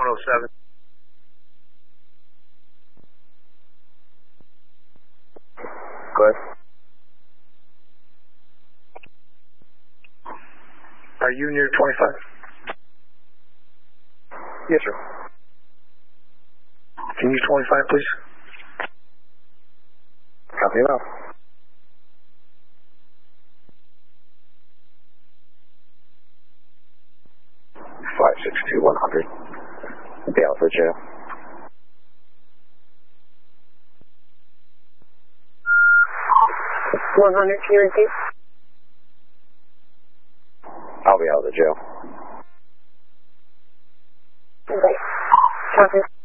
107. Go ahead. Are you near 25? Yes, sir. Can you 25, please? Copy now. Five 6 2 100. The Alpha Jail. 100, can you repeat? I'll be out of the jail. Okay. Copy.